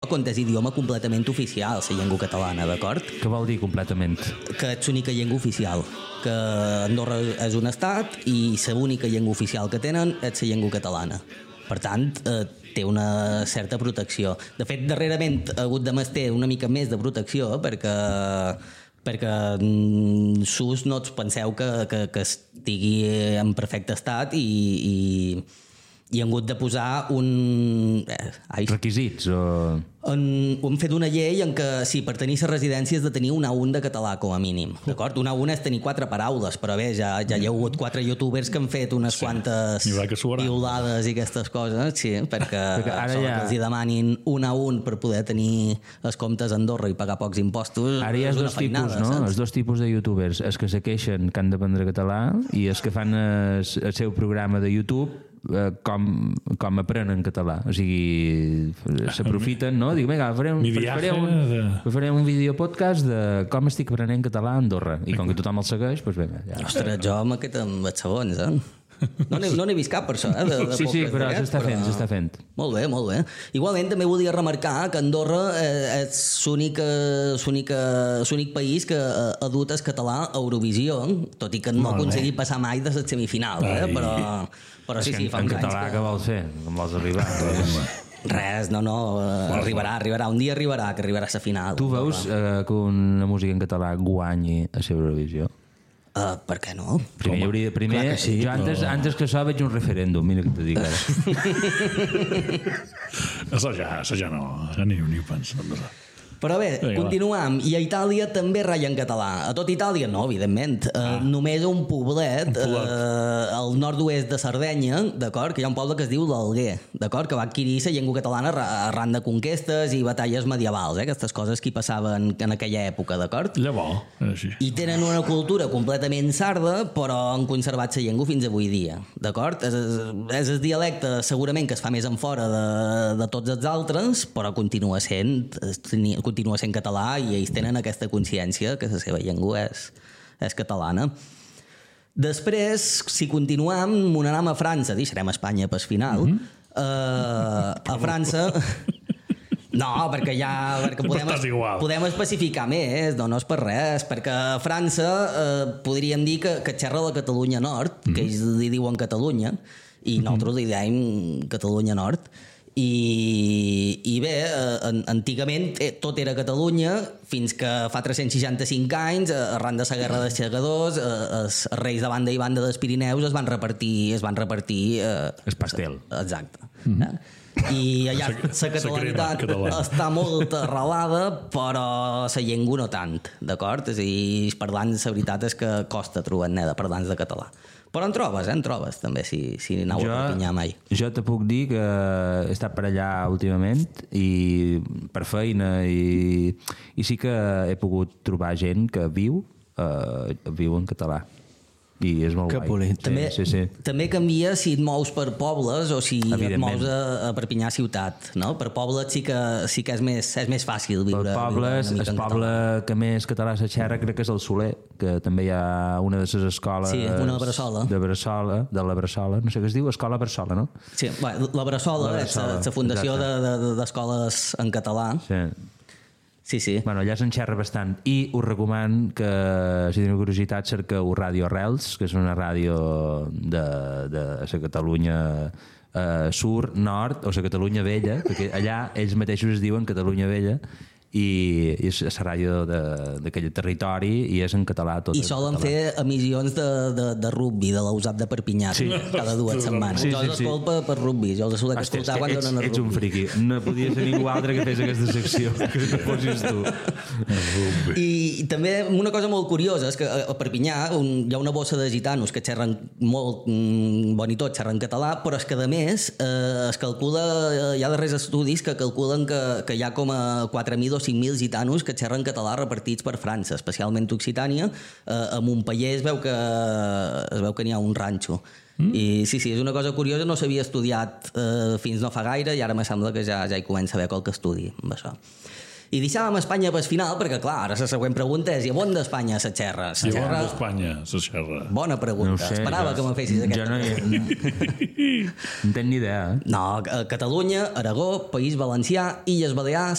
quan és idioma completament oficial, la llengua catalana, d'acord? Què vol dir completament? Que és l'única llengua oficial, que Andorra és un estat i l'única llengua oficial que tenen és la llengua catalana. Per tant, té una certa protecció. De fet, darrerament ha hagut de menester una mica més de protecció perquè sus no us penseu que estigui en perfecte estat i han hagut de posar requisits o... hem fet una llei en què sí, per tenir la residència has de tenir un A1 de català com a mínim, d'acord? Un A1 és tenir 4 paraules, però bé, ja hi ha hagut 4 youtubers que han fet unes quantes piulades i aquestes coses, sí, perquè ara ja... que els demanin un A1 per poder tenir els comptes a Andorra i pagar pocs impostos. Ara hi ha els dos tipus de youtubers, els que se queixen que han d'aprendre català i els que fan el seu programa de YouTube com aprenen català, o sigui s'aprofiten, no? Dic, vinga, farem un videopodcast de com estic aprenent català a Andorra i com que tothom el segueix, doncs vinga ja. Ostres, jo amb aquest amb els segons, no n'he vist cap per això, sí, però s'està fent. Molt bé. Igualment també volia remarcar que Andorra és l'únic país que ha dut el català a Eurovisió, tot i que no ha aconseguit passar mai de la semifinal, però sí, fa uns anys. En català què vols fer? Com vols arribar? Res, no, arribarà, un dia arribarà, que arribarà a la final. Tu veus que una música en català guanyi a l'Eurovisió? Per què no? Primer sí, jo antes que això veig un referèndum, mira que t'ho dic ara. Això ja no, ni ho penso. Però bé, continuam. I a Itàlia també ratlla en català. A tot Itàlia no, evidentment. Només un poblet al nord-oest de Sardenya, d'acord, que hi ha un poble que es diu l'Alguer, d'acord, que va adquirir la llengua catalana arran de conquestes i batalles medievals, aquestes coses que hi passaven en aquella època, d'acord? Llavors, així. I tenen una cultura completament sarda, però han conservat la llengua fins avui dia, d'acord? És el dialecte segurament que es fa més en fora de tots els altres, però continua sent català i ells tenen aquesta consciència que la seva llengua és catalana. Després, si continuem, m'anam a França, deixarem Espanya pel final. A França... No, perquè podem especificar més, no és per res, perquè a França podríem dir que xerra la Catalunya Nord, que ells li diuen Catalunya, i nosaltres li diem Catalunya Nord. I bé, antigament tot era Catalunya fins que fa 365 anys, arran de la Guerra dels Segadors, els reis de banda i banda dels Pirineus es van repartir el pastel. Exacte. I allà la catalanitat està molt arrelada, però la llengua no tant, d'acord? És a dir, els parlants, la veritat és que costa trobar de parlants de català. Però en trobes també, si aneu a Perpinyà mai. Jo te puc dir que he estat per allà últimament i per feina i sí que he pogut trobar gent que viu en català i és molt guai. També canvia si et mous per pobles o si et mous a Perpinyà ciutat, no? Per pobles sí que és més fàcil viure. El poble que més català se xerra crec que és el Soler, que també hi ha una de les escoles... Sí, una de Bressola. De la Bressola, no sé què es diu, Escola Bressola, no? Sí, la Bressola és la fundació d'escoles en català. Sí. Bueno, allà se'n xerra bastant i us recoman que, si teniu curiositat, cerqueu Ràdio Arrels, que és una ràdio de la Catalunya Sur, Nord, o la Catalunya Vella, perquè allà ells mateixos es diuen Catalunya Vella, i és la ràdio d'aquell territori i és en català tot. I solen fer emissions de rugby, de l'USAP de Perpinyà, cada 2 setmanes. Jo els escolto per rugby, jo els solec escoltar quan donen a rugby. Ets un friqui, no podia ser ningú altre que fes aquesta secció, que no fossis tu. I també una cosa molt curiosa és que a Perpinyà hi ha una bossa de gitanos que xerren molt bon i tot, xerren català, però és que a més es calcula, hi ha darrers estudis que calculen que hi ha com a 4.000 o 5.000 gitanos que xerren català repartits per França, especialment Occitània. A Montpeller es veu que n'hi ha un ranxo. I sí, és una cosa curiosa, no s'havia estudiat fins no fa gaire i ara me sembla que ja hi comença a haver qualque estudi amb això. I deixàvem Espanya pel final perquè, clar, ara la següent pregunta és: i on d'Espanya se xerra? I on d'Espanya se xerra? Bona pregunta. No sé, esperava que me fessis aquesta pregunta. No tenc ni idea. No, Catalunya, Aragó, País Valencià, Illes Balears,